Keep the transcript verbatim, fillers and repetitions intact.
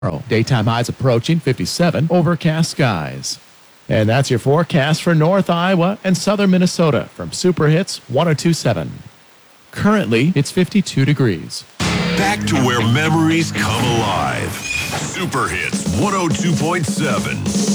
Daytime highs approaching fifty-seven, overcast skies. And that's your forecast for North Iowa and Southern Minnesota from Super Hits one oh two point seven. Currently, it's fifty-two degrees. Back to where memories come alive. Super Hits one oh two point seven.